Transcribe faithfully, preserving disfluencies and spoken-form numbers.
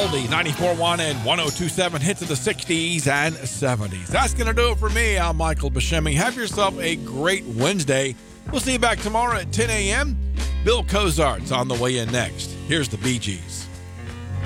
Oldie, ninety-four point one and one oh two point seven, hits of the sixties and seventies. That's going to do it for me. I'm Michael Buscemi. Have yourself a great Wednesday. We'll see you back tomorrow at ten a.m. Bill Cozart's on the way in next. Here's the Bee Gees.